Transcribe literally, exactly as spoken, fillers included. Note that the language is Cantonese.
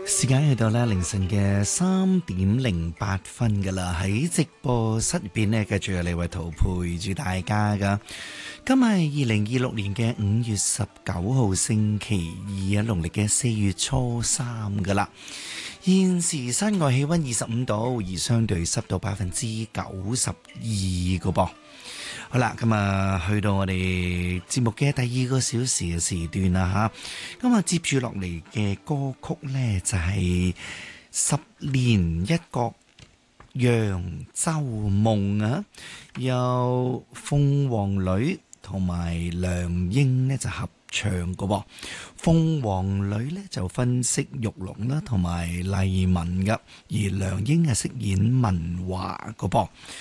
時間去到咧凌晨嘅三點零八分噶啦，喺直播室入邊呢，繼續有李偉圖陪住大家噶。今日係二零二六年嘅五月十九號星期二啊，農曆嘅四月初三噶啦。現時室外氣溫二十五度，而相對濕度百分之九十二個噃。好啦，咁啊，去到我哋節目嘅第二個小時嘅時段啦吓，咁啊，接住落嚟嘅歌曲呢，就係、是《十年一覺揚州夢》啊，由鳳凰女同埋梁英呢就合唱嘅喎。鳳凰女呢就分析玉龍啦同埋麗文嘅，而梁英係飾演文華嘅噃。